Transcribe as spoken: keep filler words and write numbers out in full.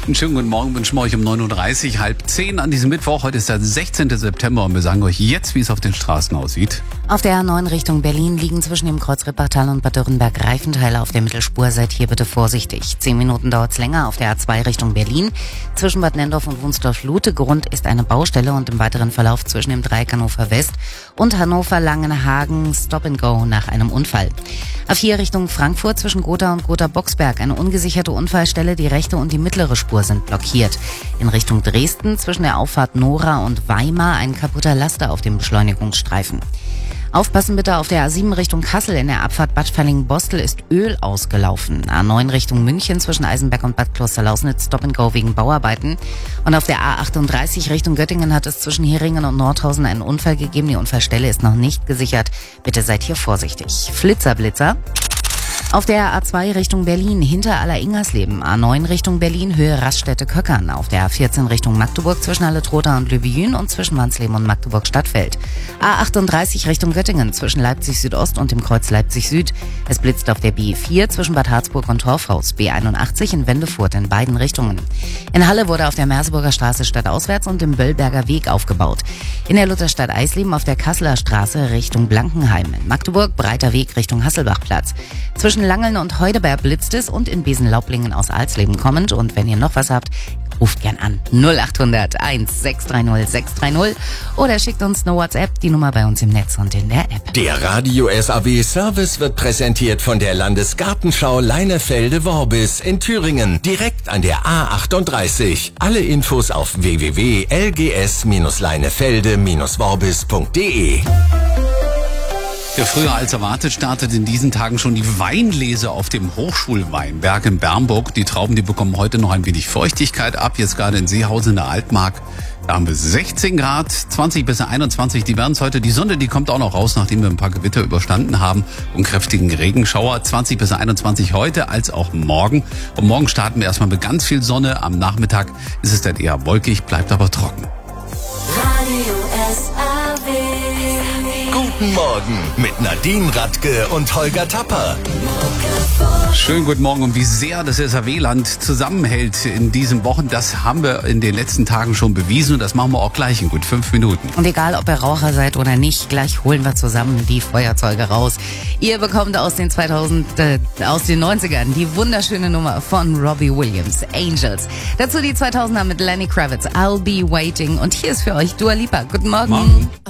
Einen schönen guten Morgen wünschen wir euch um neun Uhr dreißig, halb zehn an diesem Mittwoch. Heute ist der sechzehnten September und wir sagen euch jetzt, wie es auf den Straßen aussieht. Auf der A neun Richtung Berlin liegen zwischen dem Kreuz Rippachtal und Bad Dürrenberg Reifenteile auf der Mittelspur. Seid hier bitte vorsichtig. Zehn Minuten dauert es länger auf der A zwei Richtung Berlin. Zwischen Bad Nendorf und Wunsdorf-Lute. Grund ist eine Baustelle und im weiteren Verlauf zwischen dem Dreieck Hannover West und Hannover-Langenhagen Stop and Go nach einem Unfall. A vier Richtung Frankfurt zwischen Gotha und Gotha-Boxberg. Eine ungesicherte Unfallstelle. Die rechte und die mittlere Spur sind blockiert. In Richtung Dresden zwischen der Auffahrt Nora und Weimar ein kaputter Laster auf dem Beschleunigungsstreifen. Aufpassen bitte auf der A sieben Richtung Kassel. In der Abfahrt Bad Falling-Bostel ist Öl ausgelaufen. A neun Richtung München zwischen Eisenberg und Bad Klosterlausnitz Stop and Go wegen Bauarbeiten. Und auf der A achtunddreißig Richtung Göttingen hat es zwischen Heringen und Nordhausen einen Unfall gegeben. Die Unfallstelle ist noch nicht gesichert. Bitte seid hier vorsichtig. Flitzer, Blitzer. Auf der A zwei Richtung Berlin hinter Aller-Ingersleben, A neun Richtung Berlin Höhe Raststätte-Köckern, auf der A vierzehn Richtung Magdeburg zwischen Halle-Trotha und Löbejün und zwischen Wansleben und Magdeburg-Stadtfeld. A achtunddreißig Richtung Göttingen zwischen Leipzig-Südost und dem Kreuz Leipzig-Süd. Es blitzt auf der B vier zwischen Bad Harzburg und Torfhaus, B einundachtzig in Wendefurt in beiden Richtungen. In Halle wurde auf der Merseburger Straße stadtauswärts und im Böllberger Weg aufgebaut. In der Lutherstadt Eisleben auf der Kasseler Straße Richtung Blankenheim. In Magdeburg breiter Weg Richtung Hasselbachplatz. Zwischen Langeln und Heudeberg blitzt es und in Besenlaublingen aus Alsleben kommend. Und wenn ihr noch was habt, ruft gern an null achthundert eins sechs drei null sechs drei null oder schickt uns eine WhatsApp, die Nummer bei uns im Netz und in der App. Der Radio S A W Service wird präsentiert von der Landesgartenschau Leinefelde-Worbis in Thüringen, direkt an der A achtunddreißig. Alle Infos auf w w w punkt l g s leinefelde worbis punkt d e. Ja, früher als erwartet startet in diesen Tagen schon die Weinlese auf dem Hochschulweinberg in Bernburg. Die Trauben, die bekommen heute noch ein wenig Feuchtigkeit ab. Jetzt gerade in Seehausen in der Altmark. Da haben wir sechzehn Grad, zwanzig bis einundzwanzig. Die werden es heute. Die Sonne, die kommt auch noch raus, nachdem wir ein paar Gewitter überstanden haben und kräftigen Regenschauer. zwanzig bis einundzwanzig heute als auch morgen. Und morgen starten wir erstmal mit ganz viel Sonne. Am Nachmittag ist es dann eher wolkig, bleibt aber trocken. Radio S A W. Guten Morgen mit Nadine Radke und Holger Tapper. Schönen guten Morgen. Und wie sehr das S A W-Land zusammenhält in diesen Wochen, das haben wir in den letzten Tagen schon bewiesen. Und das machen wir auch gleich in gut fünf Minuten. Und egal, ob ihr Raucher seid oder nicht, gleich holen wir zusammen die Feuerzeuge raus. Ihr bekommt aus den zweitausend, äh, aus den neunzigern die wunderschöne Nummer von Robbie Williams, Angels. Dazu die zweitausender mit Lenny Kravitz, I'll Be Waiting. Und hier ist für euch Dua Lipa. Guten Morgen. Morgen.